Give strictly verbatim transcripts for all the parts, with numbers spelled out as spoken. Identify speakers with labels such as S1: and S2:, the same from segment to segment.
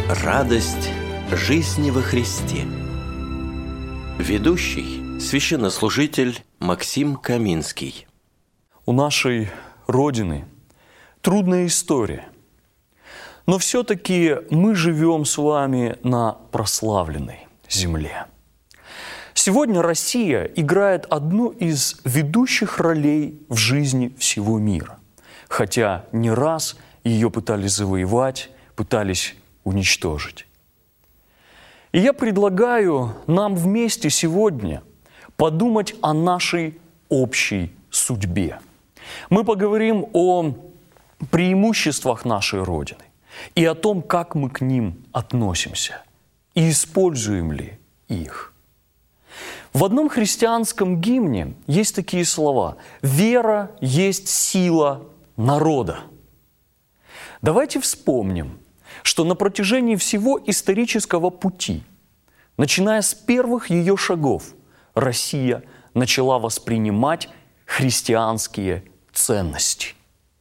S1: Радость жизни во Христе. Ведущий священнослужитель Максим Каминский.
S2: У нашей Родины трудная история, но все-таки мы живем с вами на прославленной земле. Сегодня Россия играет одну из ведущих ролей в жизни всего мира, хотя не раз ее пытались завоевать, пытались уничтожить. И я предлагаю нам вместе сегодня подумать о нашей общей судьбе. Мы поговорим о преимуществах нашей Родины и о том, как мы к ним относимся и используем ли их. В одном христианском гимне есть такие слова: «Вера есть сила народа». Давайте вспомним, что на протяжении всего исторического пути, начиная с первых ее шагов, Россия начала воспринимать христианские ценности.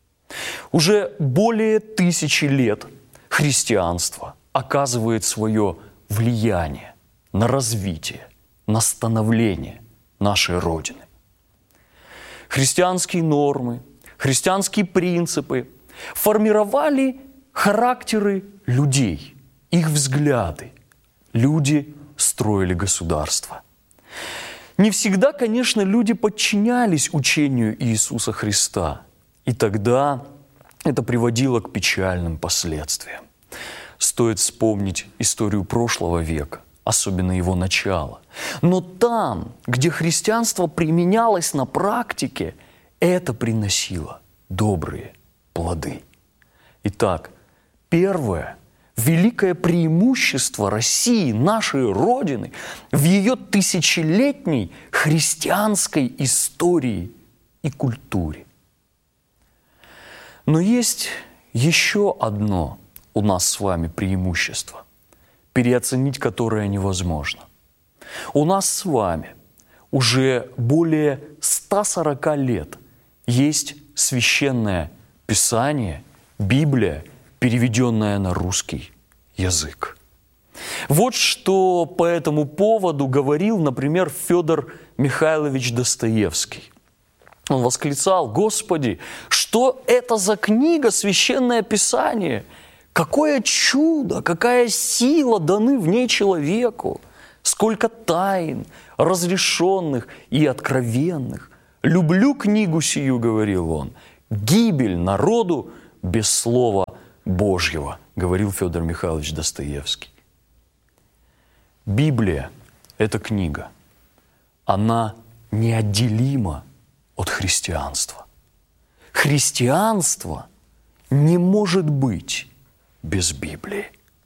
S2: Уже более тысячи лет христианство оказывает свое влияние на развитие, на становление нашей Родины. Христианские нормы, христианские принципы формировали характеры людей, их взгляды. Люди строили государство. Не всегда, конечно, люди подчинялись учению Иисуса Христа, и тогда это приводило к печальным последствиям. Стоит вспомнить историю прошлого века, особенно его начала. Но там, где христианство применялось на практике, это приносило добрые плоды. Итак, первое великое преимущество России, нашей Родины, в ее тысячелетней христианской истории и культуре. Но есть еще одно у нас с вами преимущество, переоценить которое невозможно. У нас с вами уже более ста сорока лет есть священное Писание, Библия, переведенная на русский язык. Вот что по этому поводу говорил, например, Федор Михайлович Достоевский. Он восклицал: «Господи, что это за книга, священное Писание? Какое чудо, какая сила даны в ней человеку! Сколько тайн, разрешенных и откровенных! Люблю книгу сию, — говорил он, — гибель народу без слова Божьего», — говорил Федор Михайлович Достоевский. Библия – это книга. Она неотделима от христианства. Христианство не может быть без Библии.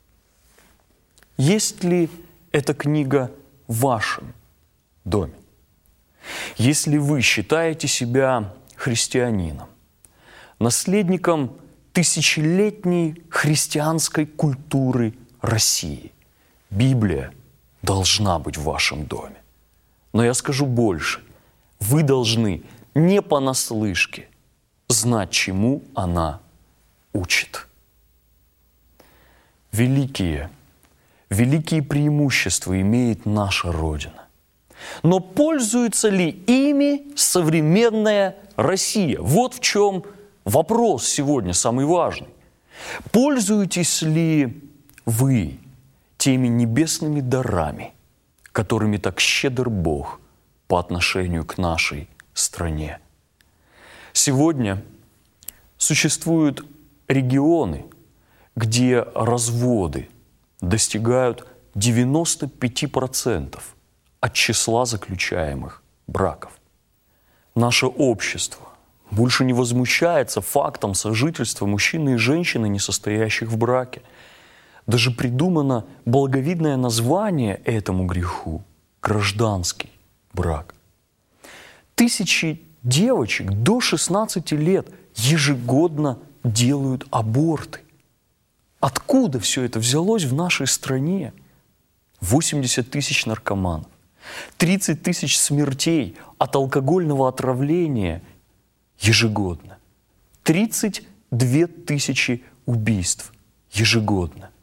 S2: Есть ли эта книга в вашем доме? Если вы считаете себя христианином, наследником тысячелетней христианской культуры России, Библия должна быть в вашем доме. Но я скажу больше. Вы должны не понаслышке знать, чему она учит. Великие, великие преимущества имеет наша Родина. Но пользуется ли ими современная Россия? Вот в чем вопрос сегодня самый важный. Пользуетесь ли вы теми небесными дарами, которыми так щедр Бог по отношению к нашей стране? Сегодня существуют регионы, где разводы достигают девяноста пяти процентов от числа заключаемых браков. Наше общество больше не возмущается фактом сожительства мужчины и женщины, не состоящих в браке. Даже придумано благовидное название этому греху – гражданский брак. Тысячи девочек до шестнадцати лет ежегодно делают аборты. Откуда все это взялось в нашей стране? восемьдесят тысяч наркоманов, тридцать тысяч смертей от алкогольного отравления ежегодно, тридцать две тысячи убийств ежегодно.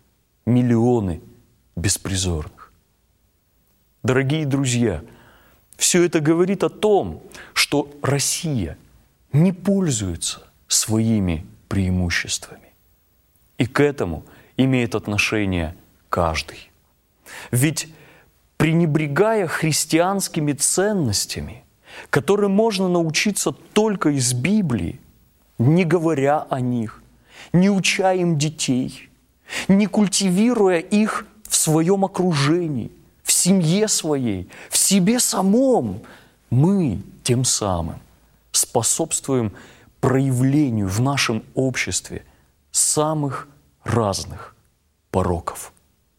S2: миллионы беспризорных. Дорогие друзья, все это говорит о том, что Россия не пользуется своими преимуществами. И к этому имеет отношение каждый. Ведь пренебрегая христианскими ценностями, которым можно научиться только из Библии, не говоря о них, не уча им детей, не культивируя их в своем окружении, в семье своей, в себе самом, мы тем самым способствуем проявлению в нашем обществе самых разных пороков.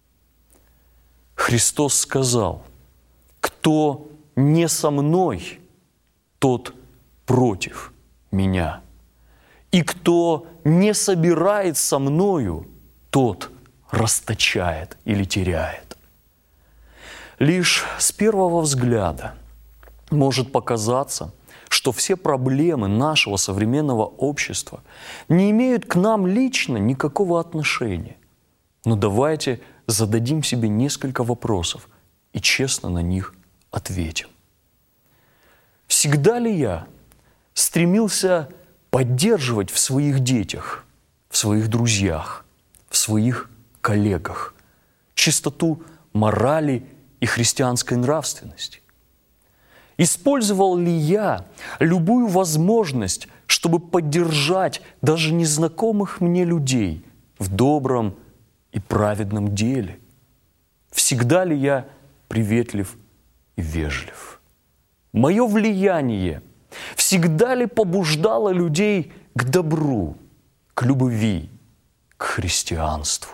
S2: Христос сказал: «Кто не со мной, тот против меня. И кто не собирает со мною, тот расточает или теряет». Лишь с первого взгляда может показаться, что все проблемы нашего современного общества не имеют к нам лично никакого отношения. Но давайте зададим себе несколько вопросов и честно на них ответим. Всегда ли я стремился поддерживать в своих детях, в своих друзьях, в своих коллегах чистоту морали и христианской нравственности? Использовал ли я любую возможность, чтобы поддержать даже незнакомых мне людей в добром и праведном деле? Всегда ли я приветлив и вежлив? Мое влияние всегда ли побуждало людей к добру, к любви, к христианству?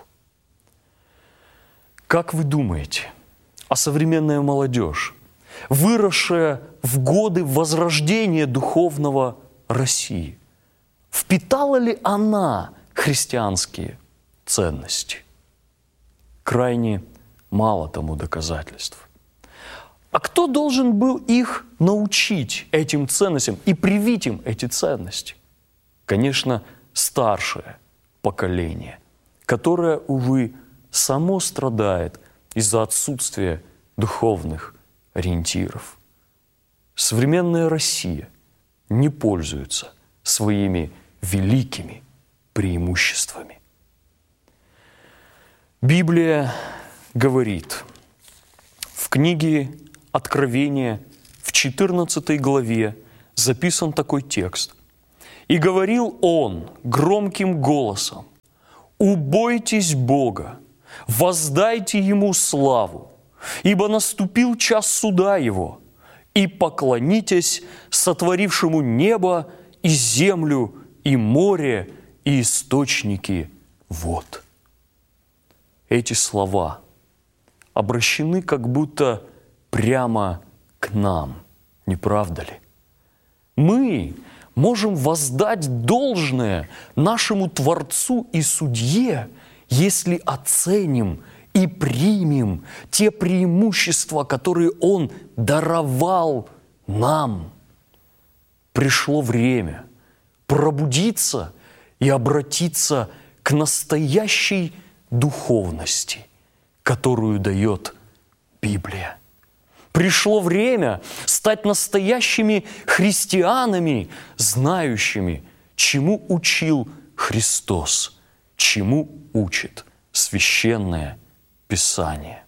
S2: Как вы думаете, а современная молодежь, выросшая в годы возрождения духовного России, впитала ли она христианские ценности? Крайне мало тому доказательств. А кто должен был их научить этим ценностям и привить им эти ценности? Конечно, старшее поколение, которое, увы, само страдает из-за отсутствия духовных ориентиров. Современная Россия не пользуется своими великими преимуществами. Библия говорит в книге Откровения в четырнадцатой главе записан такой текст: «И говорил он громким голосом: убойтесь Бога, воздайте Ему славу, ибо наступил час суда Его, и поклонитесь сотворившему небо и землю, и море, и источники вод». Эти слова обращены как будто прямо к нам, не правда ли? Мы можем воздать должное нашему Творцу и Судье, если оценим и примем те преимущества, которые Он даровал нам. Пришло время пробудиться и обратиться к настоящей духовности, которую дает Библия. Пришло время стать настоящими христианами, знающими, чему учил Христос, чему учит Священное Писание.